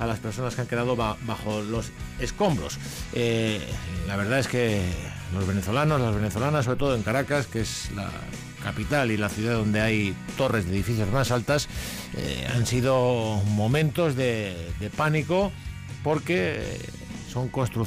a las personas que han quedado bajo los escombros. La verdad es que los venezolanos, las venezolanas, sobre todo en Caracas, que es la capital y la ciudad donde hay torres de edificios más altas, han sido momentos de pánico, porque son construcciones